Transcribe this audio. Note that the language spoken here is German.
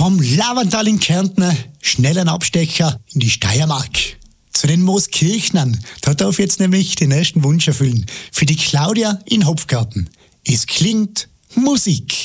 Vom Lavantal in Kärnten schnell ein Abstecher in die Steiermark. Zu den Mooskirchnern. Da darf jetzt nämlich den ersten Wunsch erfüllen. Für die Claudia in Hopfgarten. Es klingt Musik.